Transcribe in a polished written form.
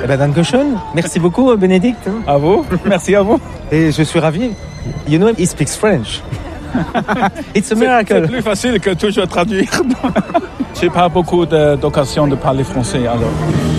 Dankeschön. Merci beaucoup, Bénédicte. À vous, merci à vous. Et je suis ravi. You know, he speaks French. It's a miracle. C'est plus facile que toujours traduire. J'ai pas beaucoup d'occasion de parler français, alors.